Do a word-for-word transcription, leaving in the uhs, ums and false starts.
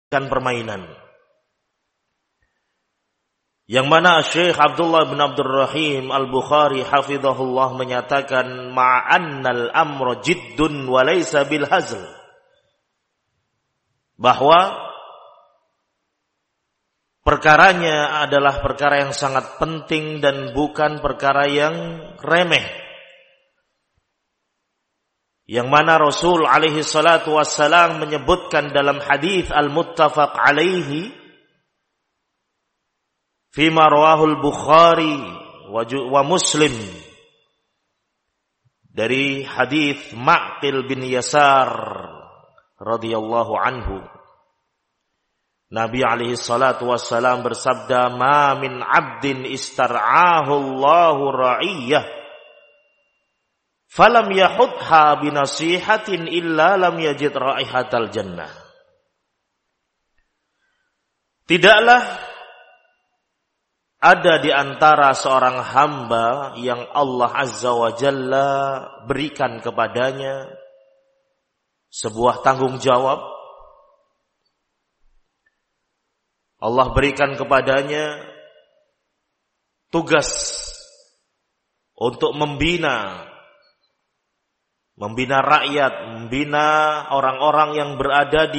permainan. Yang mana Syekh Abdullah bin Abdurrahim Al-Bukhari hafizahullah menyatakan ma'annal amra jiddun wa laysa bil hazl, bahwa perkaranya adalah perkara yang sangat penting dan bukan perkara yang remeh. Yang mana Rasul alaihi salatu wassalam menyebutkan dalam hadis al-muttafaq alaihi fima rawahul Bukhari wa Muslim dari hadis Ma'qil bin Yasar radhiyallahu anhu, Nabi alaihi salatu wassalam bersabda, ma min abdin istar'ahu Allahu ra'iyyah falam yahudha binasihatin illa lam yajid raihatal jannah. Tidaklah ada di antara seorang hamba yang Allah Azza wa Jalla berikan kepadanya sebuah tanggung jawab. Allah berikan kepadanya tugas untuk membina membina rakyat, membina orang-orang yang berada di